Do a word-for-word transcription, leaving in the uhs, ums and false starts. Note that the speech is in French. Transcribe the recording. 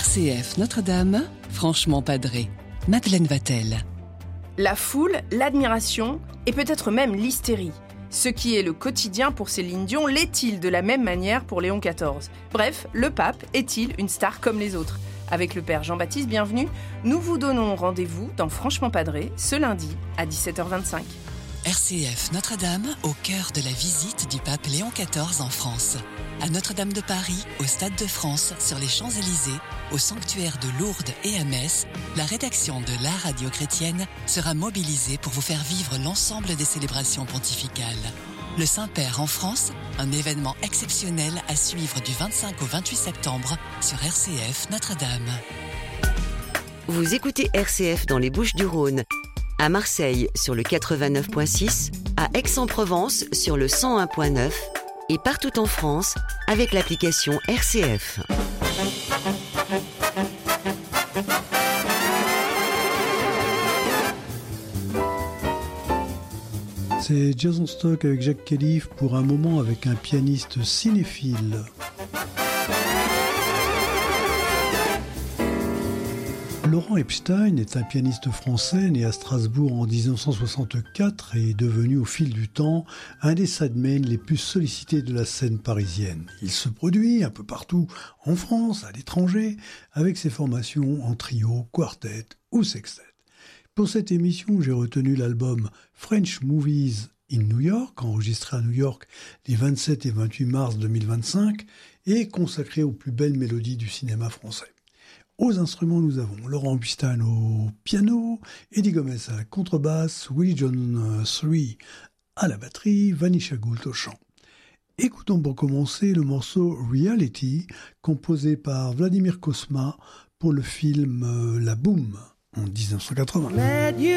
R C F Notre-Dame, franchement padré. Madeleine Vatel. La foule, l'admiration et peut-être même l'hystérie. Ce qui est le quotidien pour Céline Dion l'est-il de la même manière pour Léon quatorze? Bref, le pape est-il une star comme les autres? Avec le père Jean-Baptiste Bienvenu, nous vous donnons rendez-vous dans Franchement Padré ce lundi à dix-sept heures vingt-cinq. R C F Notre-Dame au cœur de la visite du pape Léon quatorze en France. À Notre-Dame de Paris, au Stade de France, sur les Champs-Élysées, au sanctuaire de Lourdes et à Metz, la rédaction de la radio chrétienne sera mobilisée pour vous faire vivre l'ensemble des célébrations pontificales. Le Saint-Père en France, un événement exceptionnel à suivre du vingt-cinq au vingt-huit septembre sur R C F Notre-Dame. Vous écoutez R C F dans les Bouches-du-Rhône, à Marseille sur le quatre-vingt-neuf virgule six, à Aix-en-Provence sur le cent un virgule neuf et partout en France avec l'application R C F. C'est Jazz on Stock avec Jacques Calife pour un moment avec un pianiste cinéphile. Laurent Epstein est un pianiste français né à Strasbourg en dix-neuf cent soixante-quatre et devenu au fil du temps un des sidemen les plus sollicités de la scène parisienne. Il se produit un peu partout en France, à l'étranger, avec ses formations en trio, quartet ou sextet. Pour cette émission, j'ai retenu l'album French Movies in New York, enregistré à New York les vingt-sept et vingt-huit mars deux mille vingt-cinq et consacré aux plus belles mélodies du cinéma français. Aux instruments, nous avons Laurent Epstein au piano, Eddie Gomez à la contrebasse, Willie John trois à la batterie, Vanisha Gould au chant. Écoutons pour commencer le morceau Reality, composé par Vladimir Cosma pour le film La Boum en dix-neuf cent quatre-vingts.